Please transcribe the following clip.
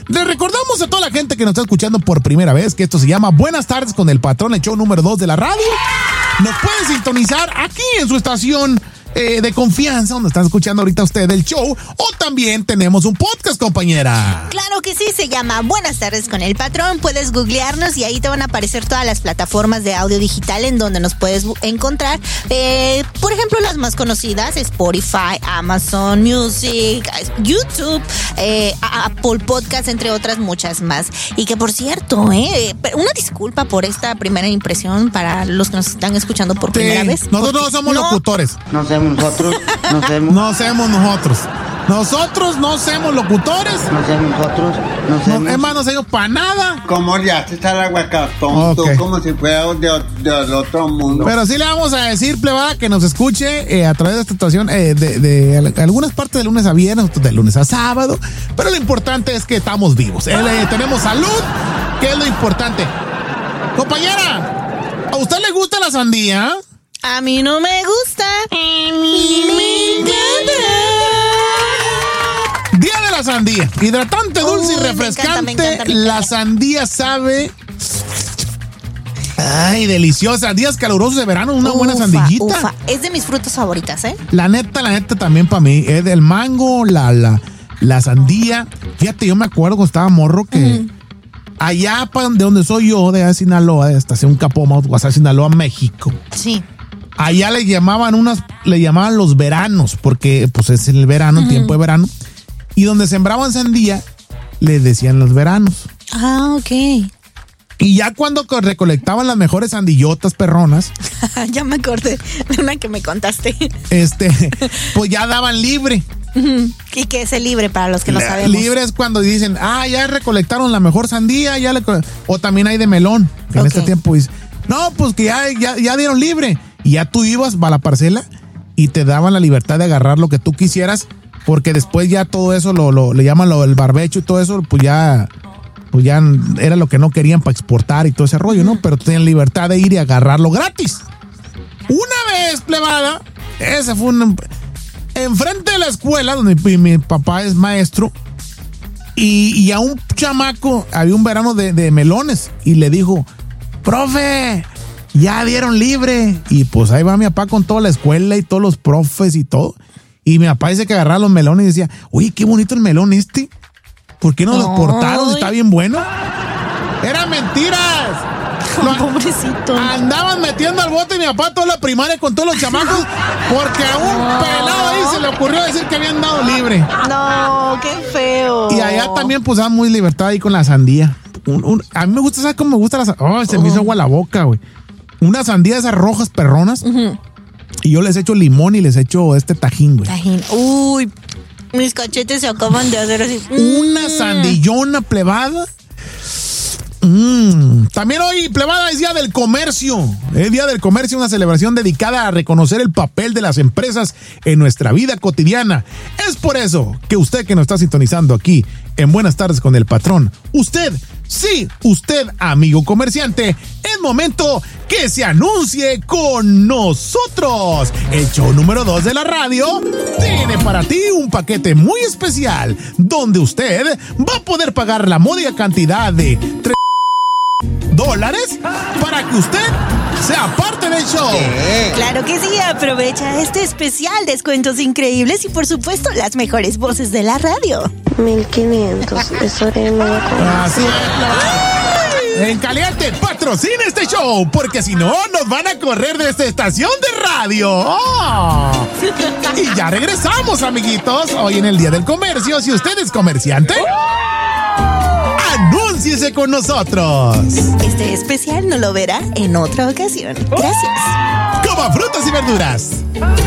Le recordamos a toda la gente que nos está escuchando por primera vez que esto se llama Buenas Tardes con el Patrón, el show número 2 de la radio. Nos puede sintonizar aquí en su estación de confianza, donde están escuchando ahorita usted el show, o también tenemos un podcast, compañera. Claro que sí, se llama Buenas Tardes con el Patrón. Puedes googlearnos y ahí te van a aparecer todas las plataformas de audio digital en donde nos puedes encontrar. Por ejemplo, las más conocidas: Spotify, Amazon Music, YouTube, Apple Podcast, entre otras muchas más. Y que, por cierto, una disculpa por esta primera impresión para los que nos están escuchando por primera vez. Nosotros no somos locutores. No somos nosotros. Nosotros no somos locutores. Es más, no somos para nada. Como ya se está la hueca, tonto, como si fuera de otro mundo. Pero sí le vamos a decir, plebada, que nos escuche a través de esta situación de algunas partes de lunes a viernes, de lunes a sábado. Pero lo importante es que estamos vivos. Tenemos salud, que es lo importante. Compañera, ¿a usted le gusta la sandía? A mí no me gusta. A mí me encanta. Día de la sandía. Hidratante, dulce y refrescante. Me encanta. La sandía sabe... Ay, deliciosa. Días calurosos de verano, una buena sandillita. Es de mis frutas favoritas, ¿eh? La neta también para mí. Es del mango, la sandía. Fíjate, yo me acuerdo cuando estaba morro que... Allá de donde soy yo, de Sinaloa, de Estación Capoma, Guasave, Sinaloa, México. Sí. Allá le llamaban los veranos, porque pues es el verano, tiempo de verano. Y donde sembraban sandía, les decían los veranos. Ah, ok. Y ya cuando recolectaban las mejores sandillotas perronas. Ya me acordé de una que me contaste. Pues ya daban libre. ¿Y qué es el libre para los que no sabemos? Libre es cuando dicen, ya recolectaron la mejor sandía, o también hay de melón, que en este tiempo dice, no, pues que ya dieron libre. Y ya tú ibas a la parcela y te daban la libertad de agarrar lo que tú quisieras, porque después ya todo eso le llaman el barbecho y todo eso, pues ya era lo que no querían para exportar y todo ese rollo, ¿no? Pero tenían libertad de ir y agarrarlo gratis. Una vez, plebada, ese fue enfrente de la escuela, donde mi papá es maestro, y a un chamaco había un verano de melones, y le dijo, profe, ya dieron libre. Y pues ahí va mi papá con toda la escuela y todos los profes y todo. Y mi papá dice que agarraba los melones y decía, oye, qué bonito el melón este. ¿Por qué no lo cortaron? Está bien bueno. ¡Eran mentiras! Pobrecito. Andaban metiendo al bote y mi papá toda la primaria con todos los chamacos porque a un pelado ahí se le ocurrió decir que habían dado libre. No, qué feo. Y allá también pues daban muy libertad ahí con la sandía. A mí me gusta, ¿sabes cómo me gusta la sandía? Se me hizo agua la boca, güey. Una sandía de esas rojas perronas. Y yo les echo limón y les echo tajín, güey. Tajín. Uy, mis cachetes se acaban de hacer así. Una sandillona plebada. También hoy, plebada, es Día del Comercio. Es Día del Comercio, una celebración dedicada a reconocer el papel de las empresas en nuestra vida cotidiana. Es por eso que usted que nos está sintonizando aquí en Buenas Tardes con el Patrón, usted, amigo comerciante, es momento que se anuncie con nosotros. El show número 2 de la radio tiene para ti un paquete muy especial donde usted va a poder pagar la módica cantidad de $3 para que usted sea parte del show. Claro que sí, aprovecha este especial, descuentos increíbles y por supuesto las mejores voces de la radio. 1500, eso es media. Así es. En caliente, patrocina este show, porque si no, nos van a correr de esta estación de radio. Oh. Y ya regresamos, amiguitos. Hoy en el Día del Comercio, si usted es comerciante, anúnciese con nosotros. Este especial no lo verá en otra ocasión. Gracias. Coma frutas y verduras.